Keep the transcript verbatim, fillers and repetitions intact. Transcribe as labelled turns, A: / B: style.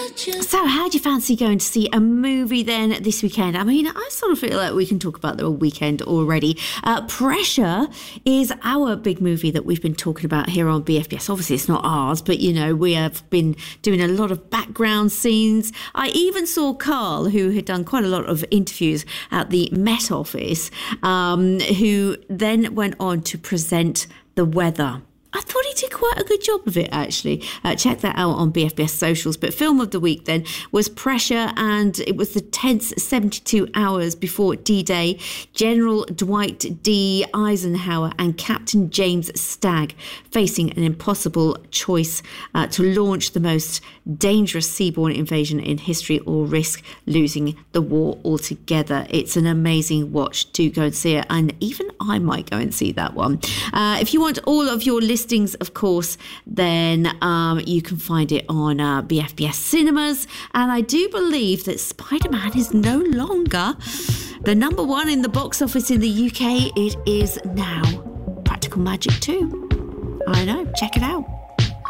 A: So how do you fancy going to see a movie then this weekend? I mean, I sort of feel like we can talk about the weekend already. Uh, Pressure is our big movie that we've been talking about here on B F B S. Obviously, it's not ours, but, you know, we have been doing a lot of background scenes. I even saw Carl, who had done quite a lot of interviews at the Met Office, um, who then went on to present the weather. I thought he did quite a good job of it, actually. Uh, check that out on B F B S socials. But film of the week then was Pressure, and it was the tense seventy-two hours before D-Day. General Dwight D. Eisenhower and Captain James Stagg facing an impossible choice uh, to launch the most dangerous seaborne invasion in history or risk losing the war altogether. It's an amazing watch. Do go and see it, and even I might go and see that one. Uh, if you want all of your listings, of course, then um, you can find it on uh, B F B S Cinemas. And I do believe that Spider-Man is no longer the number one in the box office in the U K. It is now Practical Magic two. I know, check it out.